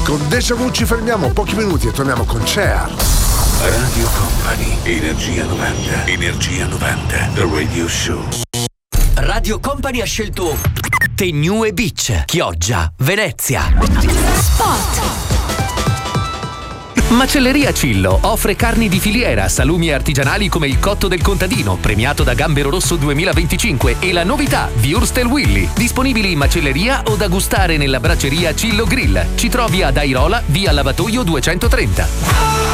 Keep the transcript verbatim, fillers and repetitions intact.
Con Deja Vu ci fermiamo pochi minuti e torniamo con Cher. Radio Company, Energia novanta, Energia novanta, The Radio Show. Radio Company ha scelto The New e Beach, Chioggia, Venezia. Spot. Macelleria Cillo offre carni di filiera, salumi artigianali come il cotto del contadino, premiato da Gambero Rosso duemilaventicinque, e la novità Würstel Willy, disponibili in macelleria o da gustare nella bracceria Cillo Grill. Ci trovi ad Airola, via Lavatoio duecentotrenta.